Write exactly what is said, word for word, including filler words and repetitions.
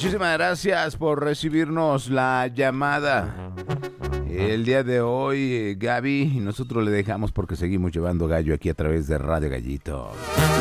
Muchísimas gracias por recibirnos la llamada. El día de hoy, Gaby, y nosotros le dejamos porque seguimos llevando gallo aquí a través de Radio Gallito.